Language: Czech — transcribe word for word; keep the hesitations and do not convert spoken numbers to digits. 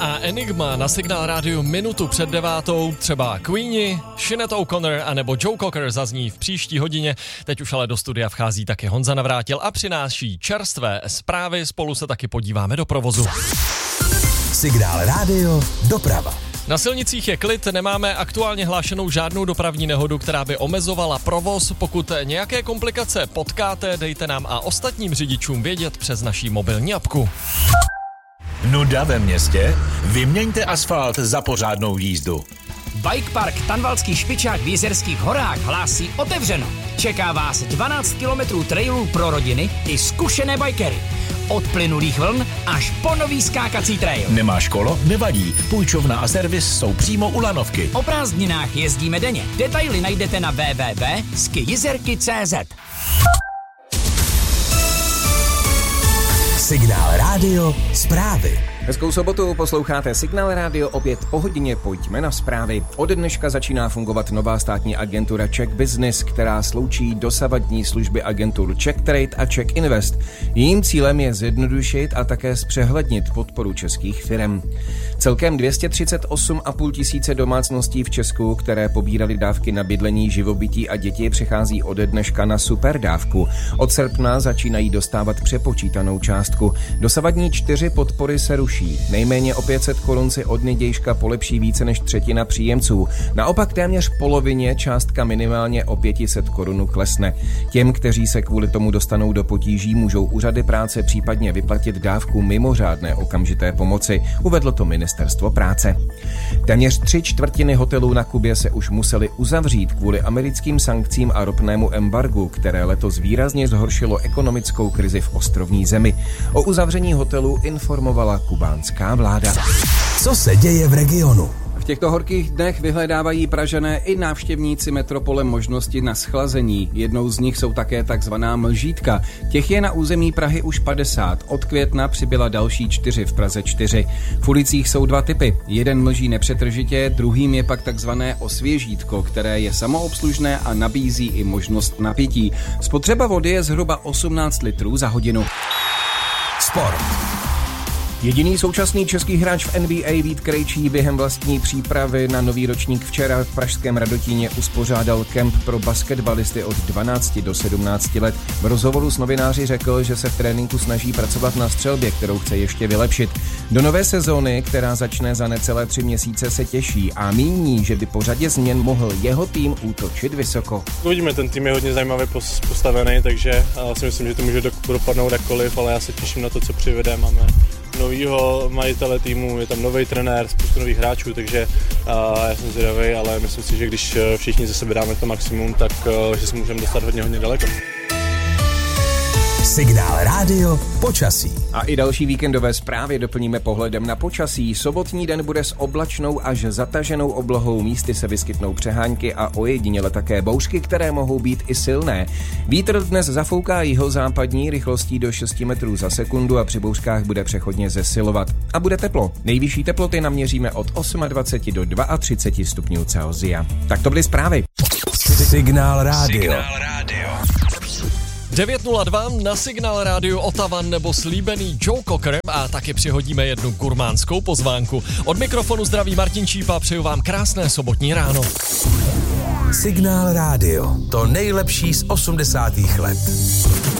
A Enigma na Signál rádiu minutu před devátou, třeba Queenie, Sinead O'Connor anebo Joe Cocker zazní v příští hodině. Teď už ale do studia vchází také Honza Navrátil a přináší čerstvé zprávy. Spolu se taky podíváme do provozu. Signál rádio doprava. Na silnicích je klid, nemáme aktuálně hlášenou žádnou dopravní nehodu, která by omezovala provoz. Pokud nějaké komplikace potkáte, dejte nám a ostatním řidičům vědět přes naší mobilní apku. Nuda ve městě? Vyměňte asfalt za pořádnou jízdu. Bike Park Tanvalský špičák v Jizerských horách hlásí otevřeno. Čeká vás dvanáct kilometrů trailů pro rodiny i zkušené bikery. Od plynulých vln až po nový skákací trail. Nemáš kolo? Nevadí. Půjčovna a servis jsou přímo u lanovky. O prázdninách jezdíme denně. Detaily najdete na w w w tečka ski jizerky tečka c z. Signál rádio zprávy. Hezkou sobotu, posloucháte Signál rádio, opět po hodině, pojďme na zprávy. Ode dneška začíná fungovat nová státní agentura Czech Business, která sloučí dosavadní služby agentur Czech Trade a Czech Invest. Jejím cílem je zjednodušit a také zpřehlednit podporu českých firem. Celkem dvě stě třicet osm a půl tisíce domácností v Česku, které pobírali dávky na bydlení, živobytí a děti, přechází ode dneška na superdávku. Od srpna začínají dostávat přepočítanou částku. Dosavadní čtyři podpory se ruší. Nejméně o pět set korun si od nydějška polepší více než třetina příjemců. Naopak téměř polovině částka minimálně o pět set korun klesne. Těm, kteří se kvůli tomu dostanou do potíží, můžou úřady práce případně vyplatit dávku mimořádné okamžité pomoci, uvedlo to Ministerstvo práce. Téměř tři čtvrtiny hotelů na Kubě se už museli uzavřít kvůli americkým sankcím a ropnému embargu, které letos výrazně zhoršilo ekonomickou krizi v ostrovní zemi. O uzavření hotelů informovala kubánská vláda. Co se děje v regionu? V těchto horkých dnech vyhledávají Pražané i návštěvníci metropole možnosti na schlazení. Jednou z nich jsou také takzvaná mlžítka. Těch je na území Prahy už padesát. Od května přibyla další čtyři, v Praze čtyři. V ulicích jsou dva typy. Jeden mlží nepřetržitě, druhým je pak takzvané osvěžítko, které je samoobslužné a nabízí i možnost napití. Spotřeba vody je zhruba osmnáct litrů za hodinu. Sport. Jediný současný český hráč v N B A Vít Krejčí během vlastní přípravy na nový ročník včera v pražském Radotíně uspořádal kemp pro basketbalisty od dvanácti do sedmnácti let. V rozhovoru s novináři řekl, že se v tréninku snaží pracovat na střelbě, kterou chce ještě vylepšit. Do nové sezóny, která začne za necelé tři měsíce, se těší a míní, že by po řadě změn mohl jeho tým útočit vysoko. Uvidíme, ten tým je hodně zajímavě postavený, takže si myslím, že to může dopadnout jakkoliv, ale já se těším na to, co přivede. Máme novýho majitele týmu, je tam nový trenér, spoustu nových hráčů, takže uh, já jsem zvědavý, ale myslím si, že když všichni ze sebe dáme to maximum, tak uh, že se můžeme dostat hodně, hodně daleko. Signál rádio počasí. A i další víkendové zprávy doplníme pohledem na počasí. Sobotní den bude s oblačnou až zataženou oblohou, místy se vyskytnou přehánky a ojediněle také bouřky, které mohou být i silné. Vítr dnes zafouká jihozápadní rychlostí do šesti metrů za sekundu a při bouřkách bude přechodně zesilovat. A bude teplo. Nejvyšší teploty naměříme od dvacet osm do třicet dva stupňů Celsia. Tak to byly zprávy. Signál rádio. Signál rádio. devět nula dva na Signál rádiu Ottawa nebo slíbený Joe Cocker a taky přihodíme jednu gurmánskou pozvánku. Od mikrofonu zdraví Martin Čípa, přeju vám krásné sobotní ráno. Signál rádio, to nejlepší z osmdesátých let.